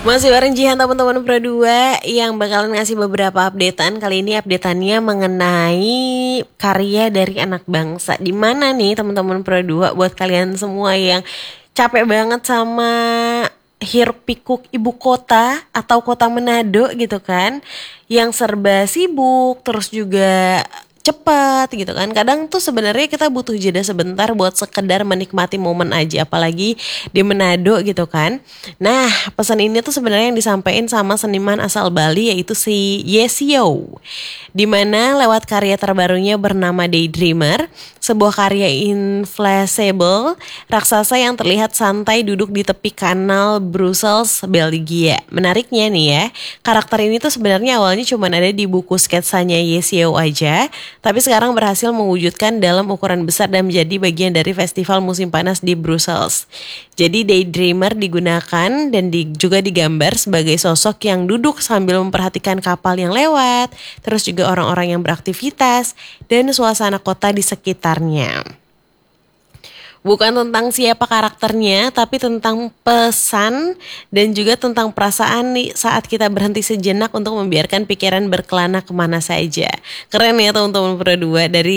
Masih bareng Jihan teman-teman Pro 2 yang bakalan ngasih beberapa updatean. Kali ini updateannya mengenai karya dari anak bangsa. Di mana nih teman-teman Pro 2 buat kalian semua yang capek banget sama hiruk pikuk ibu kota atau kota Manado gitu kan, yang serba sibuk terus juga cepat gitu kan. Kadang tuh sebenarnya kita butuh jeda sebentar buat sekedar menikmati momen aja, apalagi di Manado gitu kan. Nah, pesan ini tuh sebenarnya yang disampaikan sama seniman asal Bali, yaitu si Yesio. Dimana lewat karya terbarunya bernama Daydreamer, sebuah karya inflatable raksasa yang terlihat santai duduk di tepi kanal Brussels, Belgia. Menariknya nih ya, karakter ini tuh sebenarnya awalnya cuma ada di buku sketsanya Yesio aja, tapi sekarang berhasil mewujudkan dalam ukuran besar dan menjadi bagian dari festival musim panas di Brussels. Jadi Daydreamer digunakan dan juga digambar sebagai sosok yang duduk sambil memperhatikan kapal yang lewat, terus juga orang-orang yang beraktivitas, dan suasana kota di sekitarnya. Bukan tentang siapa karakternya, tapi tentang pesan dan juga tentang perasaan nih saat kita berhenti sejenak untuk membiarkan pikiran berkelana kemana saja. Keren ya teman-teman Pro 2 dari